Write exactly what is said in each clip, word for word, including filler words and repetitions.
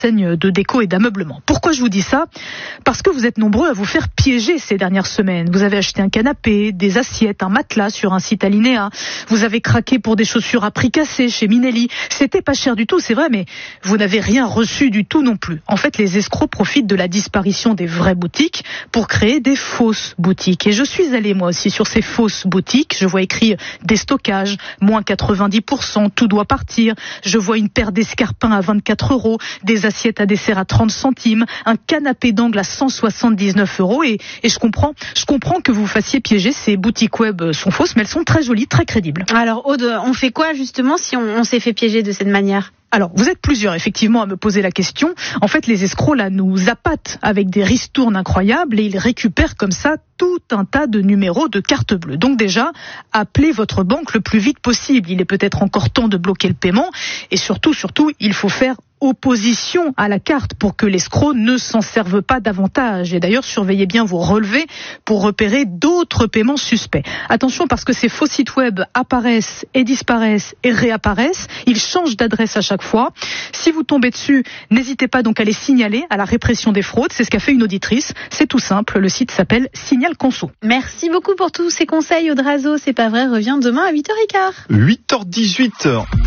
de déco et d'ameublement. Pourquoi je vous dis ça ? Parce que vous êtes nombreux à vous faire piéger ces dernières semaines. Vous avez acheté un canapé, des assiettes, un matelas sur un site Alinéa. Vous avez craqué pour des chaussures à prix cassé chez Minelli. C'était pas cher du tout, c'est vrai, mais vous n'avez rien reçu du tout non plus. En fait, les escrocs profitent de la disparition des vraies boutiques pour créer des fausses boutiques. Et je suis allée moi aussi sur ces fausses boutiques. Je vois écrit déstockage, moins quatre-vingt-dix pour cent, tout doit partir. Je vois une paire d'escarpins à vingt-quatre euros, des assiette à dessert à trente centimes, un canapé d'angle à cent soixante-dix-neuf euros et, et je comprends, je comprends que vous fassiez piéger. Ces boutiques web sont fausses, mais elles sont très jolies, très crédibles. Alors Aude, on fait quoi justement si on, on s'est fait piéger de cette manière ? Alors, vous êtes plusieurs, effectivement, à me poser la question. En fait, les escrocs, là, nous appâtent avec des ristournes incroyables et ils récupèrent comme ça tout un tas de numéros de carte bleue. Donc déjà, appelez votre banque le plus vite possible. Il est peut-être encore temps de bloquer le paiement. Et surtout, surtout, il faut faire opposition à la carte pour que l'escroc ne s'en serve pas davantage. Et d'ailleurs, surveillez bien vos relevés pour repérer d'autres paiements suspects. Attention, parce que ces faux sites web apparaissent et disparaissent et réapparaissent. Ils changent d'adresse à chaque fois. Si vous tombez dessus, n'hésitez pas donc à les signaler à la répression des fraudes. C'est ce qu'a fait une auditrice. C'est tout simple. Le site s'appelle Signal Conso. Merci beaucoup pour tous ces conseils. Aude Razeau, C'est pas vrai, revient demain à huit heures quinze. huit heures dix-huit.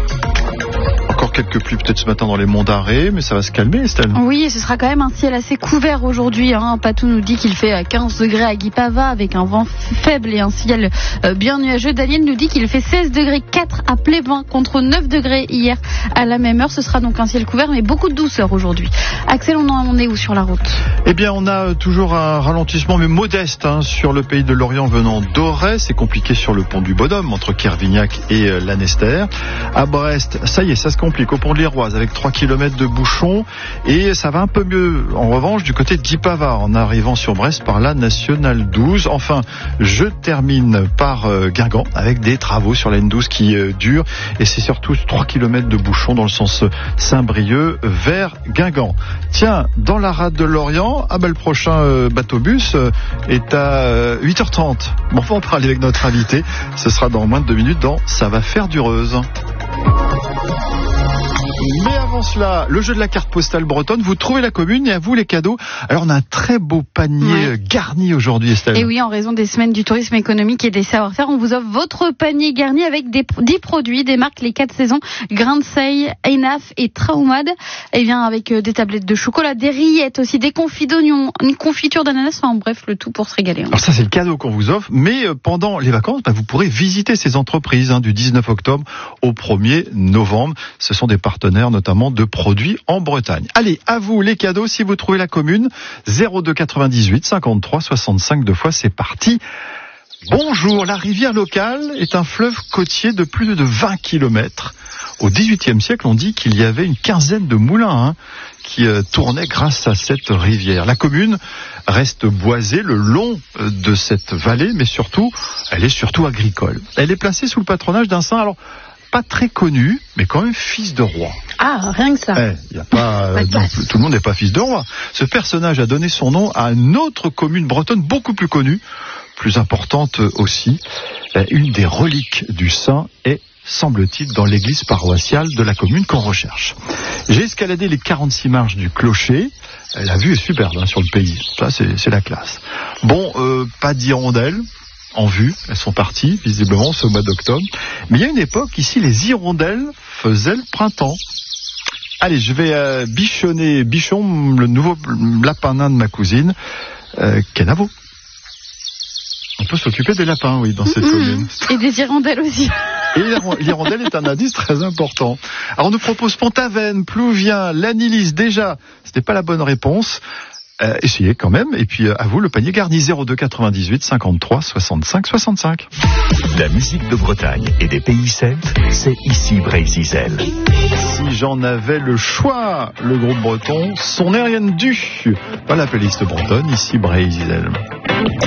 Encore quelques pluies peut-être ce matin dans les monts d'Arrée, mais ça va se calmer, Estelle. Oui, et ce sera quand même un ciel assez couvert aujourd'hui. Hein. Patou nous dit qu'il fait quinze degrés à Guipava avec un vent faible et un ciel bien nuageux. Daniel nous dit qu'il fait seize degrés quatre à Plévin contre neuf degrés hier à la même heure. Ce sera donc un ciel couvert mais beaucoup de douceur aujourd'hui. Axel, on en est où sur la route ? Eh bien, on a toujours un ralentissement mais modeste hein, sur le pays de Lorient venant d'Auray. C'est compliqué sur le pont du Bodum entre Kervignac et euh, Lanester. À Brest, ça y est, ça se complique au pont de l'Iroise avec trois kilomètres de bouchons et ça va un peu mieux en revanche du côté de Guipava en arrivant sur Brest par la nationale douze. Enfin, je termine par euh, Guingamp avec des travaux sur la N douze qui euh, durent et c'est surtout trois kilomètres de bouchons dans le sens Saint-Brieuc vers Guingamp. Tiens, dans la rade de Lorient, ah ben, le prochain euh, bateau-bus euh, est à euh, huit heures trente. Bon, on va en parler avec notre invité. Ce sera dans moins de deux minutes dans Ça va faire dureuse. Mais avant cela, le jeu de la carte postale bretonne, vous trouvez la commune et à vous les cadeaux. Alors on a un très beau panier ouais. garni aujourd'hui, Estelle. Et oui, en raison des semaines du tourisme économique et des savoir-faire, on vous offre votre panier garni avec des, dix produits, des marques Les quatre saisons, Grain de Seille, Enaf et Traumad. Et bien avec des tablettes de chocolat, des rillettes aussi, des confits d'oignons, une confiture d'ananas, enfin bref, le tout pour se régaler. Hein. Alors ça c'est le cadeau qu'on vous offre, mais pendant les vacances, bah, vous pourrez visiter ces entreprises hein, du dix-neuf octobre au premier novembre. Ce sont des partenaires notamment de produits en Bretagne. Allez, à vous les cadeaux si vous trouvez la commune. zéro deux quatre-vingt-dix-huit cinquante-trois soixante-cinq deux fois, c'est parti. Bonjour, la rivière locale est un fleuve côtier de plus de vingt kilomètres. Au dix-huitième siècle, on dit qu'il y avait une quinzaine de moulins hein, qui euh, tournaient grâce à cette rivière. La commune reste boisée le long de cette vallée, mais surtout, elle est surtout agricole. Elle est placée sous le patronage d'un saint, alors pas très connu, mais quand même fils de roi. Ah, rien que ça. Eh, y a pas, euh, non, tout le monde n'est pas fils de roi. Ce personnage a donné son nom à une autre commune bretonne beaucoup plus connue, plus importante aussi. Une des reliques du saint est, semble-t-il, dans l'église paroissiale de la commune qu'on recherche. J'ai escaladé les quarante-six marches du clocher. La vue est superbe hein, sur le pays. Ça, c'est, c'est la classe. Bon, euh, pas d'hirondelles en vue, elles sont parties, visiblement, ce mois d'octobre. Mais il y a une époque, ici, les hirondelles faisaient le printemps. Allez, je vais euh, bichonner, bichon, le nouveau lapin nain de ma cousine, euh, Kenavo. On peut s'occuper des lapins, oui, dans cette mmh, commune. Et des hirondelles aussi. Et l'hirondelle est un indice très important. Alors, on nous propose Pont-Aven, Plouvien, l'Anilis. Déjà, ce n'est pas la bonne réponse. Euh, essayez quand même, et puis euh, à vous le panier garni. Zéro deux quatre-vingt-dix-huit cinquante-trois soixante-cinq soixante-cinq. La musique de Bretagne et des pays celtes, c'est ici Brésil. Si j'en avais le choix, le groupe breton, son n'est rien dû. Pas la playlist bretonne, ici Brésil.